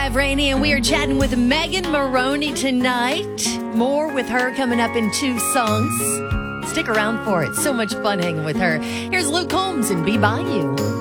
Rainey, and we are chatting with Megan Moroney tonight. More with her coming up in 2 songs. Stick around for it. So much fun hanging with her. Here's Luke Combs and Be By You.